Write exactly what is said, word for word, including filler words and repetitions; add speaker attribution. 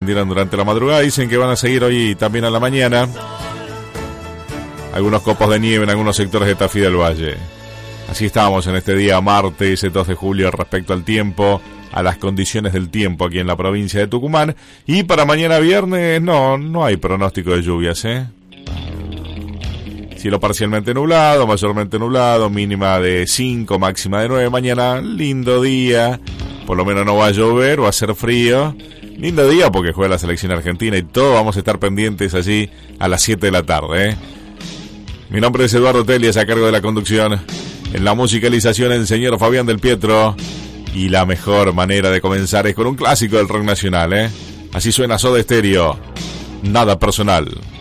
Speaker 1: Durante la madrugada, dicen que van a seguir hoy también a la mañana. Algunos copos de nieve en algunos sectores de Tafí del Valle. Así estamos en este día martes, dos de julio, respecto al tiempo, a las condiciones del tiempo aquí en la provincia de Tucumán. Y para mañana viernes, no, no hay pronóstico de lluvias, ¿eh? Cielo parcialmente nublado, mayormente nublado, mínima de cinco, máxima de nueve. Mañana, lindo día, por lo menos no va a llover o a hacer frío. Lindo día porque juega la selección argentina y todos vamos a estar pendientes allí a las siete de la tarde, ¿eh? Mi nombre es Eduardo Telias, a cargo de la conducción. En la musicalización el señor Fabián del Pietro. Y la mejor manera de comenzar es con un clásico del rock nacional, ¿eh? Así suena Soda Stereo. Nada personal.